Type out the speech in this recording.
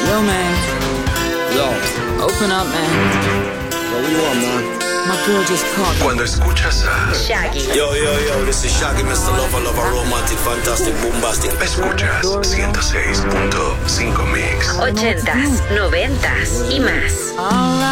Yo, man. Yo. Open up, man. What do you want, man? My girl just caught me. Cuando escuchas a Shaggy. Yo, this is Shaggy, Mr. Lover, romantic, fantastic, bombastic. escuchas 106.5 Mix. 80s, 90s y más. All right.